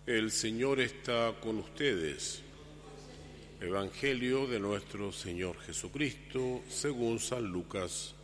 El Señor está con ustedes. Evangelio de nuestro Señor Jesucristo según San Lucas.